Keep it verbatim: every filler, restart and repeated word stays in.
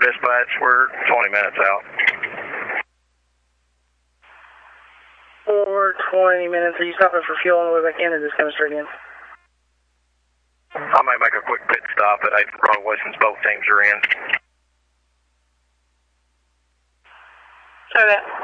dispatch. We're twenty minutes out. For twenty minutes. Are you stopping for fuel on the way back in or just coming straight in? I might make a quick pit stop at eighth Broadway since both teams are in. Try that.